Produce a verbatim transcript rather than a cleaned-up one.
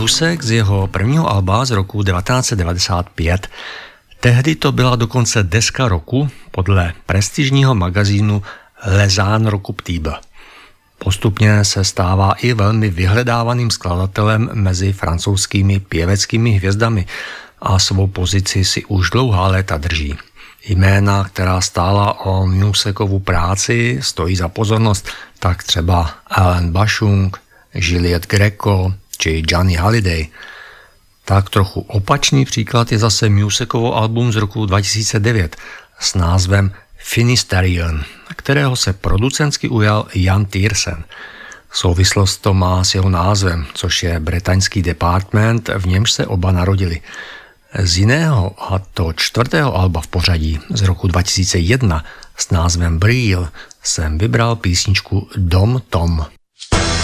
Music z jeho prvního alba z roku devatenáct set devadesát pět. Tehdy to byla dokonce deska roku podle prestižního magazínu Les Inrecuptibles. Postupně se stává i velmi vyhledávaným skladatelem mezi francouzskými pěveckými hvězdami a svou pozici si už dlouhá léta drží. Jména, která stála o Musicovu práci, stojí za pozornost, tak třeba Alan Bashung, Juliette Greco či Johnny Hallyday. Tak trochu opačný příklad je zase Musicovo album z roku dva tisíce devět s názvem Finistérion, kterého se producentsky ujal Jan Tiersen. Souvislost to má s jeho názvem, což je bretaňský department, v němž se oba narodili. Z jiného, a to čtvrtého alba v pořadí z roku dva tisíce jedna s názvem Bril jsem vybral písničku Dom Tom.